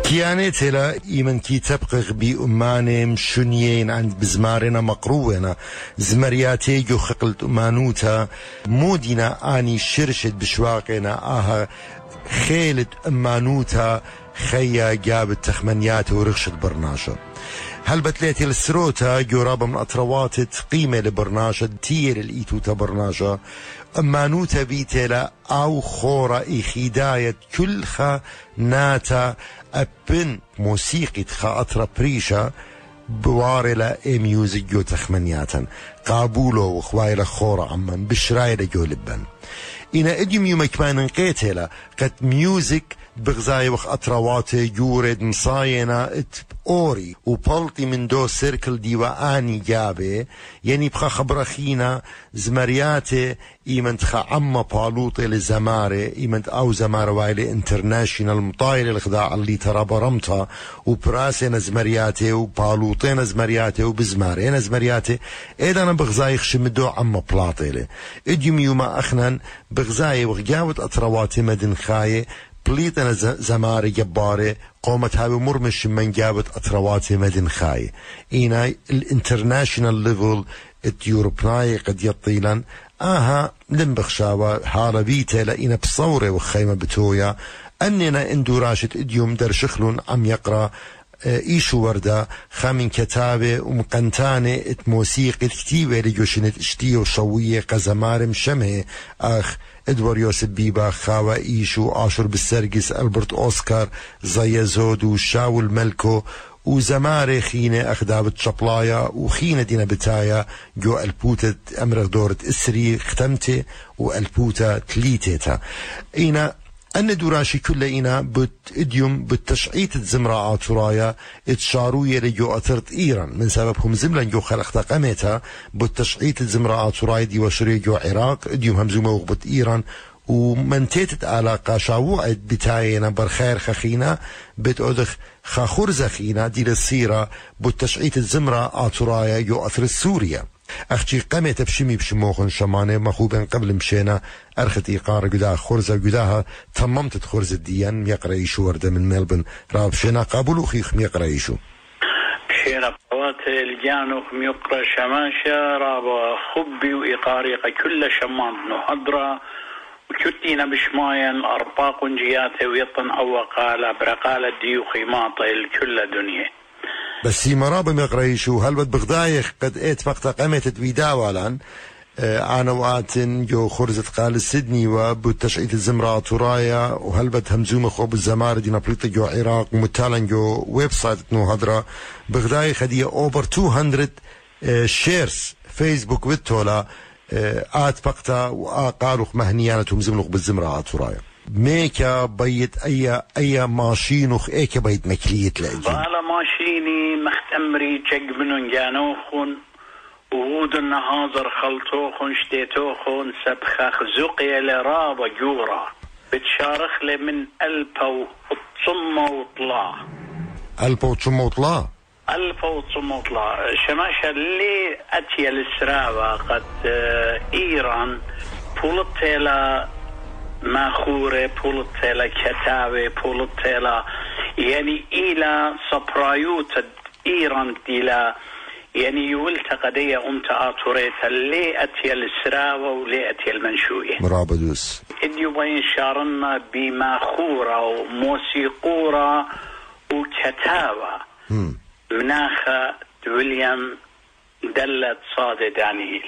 كيانت لا إيمن كي تبقى بأمانم شنيين عند بزمارنا مقرونا زمرياتي جو خقلت أمانوتا مودنا آني شرشد بشواقنا آها خيلت أمانوتا خيا جابت تخمنيات ورخشت برناشة هل بتلاتي السروتا جرابة من أطروات قيمة لبرناشة تير الإيتوتا برناشة أمانوتا بيتلا أو خورا إخداية كل خا ناتا أبن موسيقى خا أطرا بريشة بوارلا ميوزك جو تخمنياتا قابولو وخوايلا خورا عمان بشرايلا جو لبن إنا إديم يوم كمان نقيتلا قد ميوزك بغزاي وخ أطرواتي جورد مصاينا أوري وبلطي من دو سيركل ديواني جابي يعني بخا خبرخينا زمرياتي إيمنت خا عما بالوطي لزماري إيمنت أو زمارة وايلي انترناشنال مطايل الخداع اللي ترى برمتها وبراسينا زمرياتي وبالوطينا زمرياتي وبزمارينا زمرياتي إذا أنا بغزاي خشمدو عما بلاطيلي إديم يوما أخنان بغزاي وغجاوت أطرواتي مدن خاي بليتنا زماري جباري قومت هاي مرمش من جابت أطرواتي مدن خاي إينا الانترناشنال ليفل اليوروبناي قد يطيلا لم بخشاوة هاربيته لإنا بصورة وخيمة بتويا أننا اندو راشد إديوم در شخلون عم يقرأ إيشو وردة خامن كتابة ومقنتانة موسيقى كتيبة لجوشنت اشتيو شوية قزمارم شمه ادوار يوسف بيبا خاوة إيشو عاشر بالسرقس ألبرت أوسكار زي زود وشاول ملكو وزماري خينة أخدابت شبلايا وخينة دينا بتايا جو البوتة أمرغ دورة إسري ختمتي والبوتة تليتيتا إينا أن دراشي كل إنا إديوم بالتشعيت الزمرة عطرايا اتشاروية لجو أثرت إيران من سببهم زملا جو خلقتا قمتها بالتشعيت الزمرة عطرايا دي وشري جو عراق إديوم همزومة وغبت إيران ومنتيتت علاقة شاوعد بتاينا برخير خخينا بتأدخ خاخور زخينا دي للسيرة بالتشعيت الزمرة عطرايا جو أثر سوريا أختي قامت بشمي بشموخن شمانة مخوبا قبل مشينا أرخت إيقار قداها خرزة قداها تممت خرزة ديان ميقرأيشو وردة من ملبن راب شينا قابلو خيخ ميقرأيشو شينا قوات الجانوخ ميقرأ شماشة راب خبي وإيقاريق كل شمان نهدرة وكتينا بشماين أرباق جياته ويطن أو قال برقالة ديوخي ماطل كل دنيا بس مرابا ميقرأيشو هل بغدايخ قد ايت فقط قامت بيداوالان أنا وقاتن جو خرزة قال سيدني وبتشعيت الزمرة طرايا وهلبت همزومة خوب الزمار دي نابليتا جو عراق ومتالا جو ويب سايت نو هدرا بغداي خدية اوبر 200 شيرز فيسبوك بالتولا آت فقطة وقالوا مهنيانتهم زملوخ بالزمرة طرايا ميكا بيت اي ماشينوخ ايكا بيت مكليت لأجل بالا ماشيني مختمري جق منون جانوخون وغود النهاظر خلطوخون شتيتوخون سبخخ زقيا لراب جورا بتشارخ لي من ألبا وطمة وطلا ألبا وطمة وطلا ألبا وطمة وطلا شماشا اللي أتيا السراوة قد إيران بولتيلا ماخورة بولتيلا كتابة بولتيلا يعني إلى سبرايوت إيران إلى يعني يولت قضية آتوريتا لي أتي السراوة ولي أتي المنشوية مرابدوس إديو بين شارنا بماخورة وموسيقورة وكتابة مناخة ويليام دلت صادة دانييل